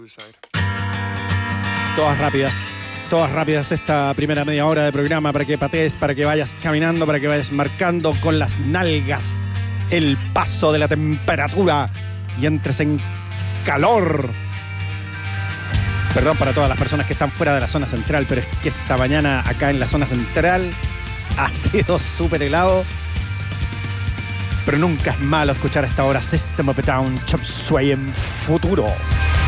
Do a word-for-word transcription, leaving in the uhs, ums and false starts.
Todas rápidas. Todas rápidas esta primera media hora de programa para que patees, para que vayas caminando, para que vayas marcando con las nalgas el paso de la temperatura y entres en calor. Perdón para todas las personas que están fuera de la zona central, pero es que esta mañana acá en la zona central ha sido súper helado. Pero nunca es malo escuchar a esta hora System of a Down, Chop Suey en futuro.